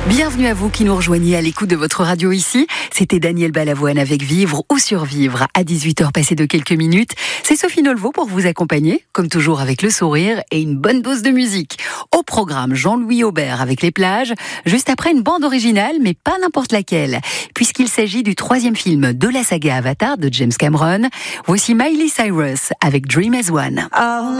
Bienvenue à vous qui nous rejoignez à l'écoute de votre radio ici. C'était Daniel Balavoine avec Vivre ou Survivre à 18h passées de quelques minutes. C'est Sophie Nolveau pour vous accompagner, comme toujours avec le sourire et une bonne dose de musique. Au programme, Jean-Louis Aubert avec Les Plages, juste après une bande originale, mais pas n'importe laquelle, puisqu'il s'agit du 3e film de la saga Avatar de James Cameron. Voici Miley Cyrus avec Dream as One.